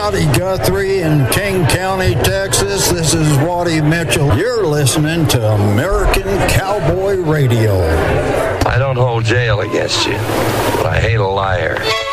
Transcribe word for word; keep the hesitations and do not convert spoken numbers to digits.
Howdy, Guthrie in King County, Texas. This is Waddy Mitchell. You're listening to American Cowboy Radio. I don't hold jail against you, but I hate a liar.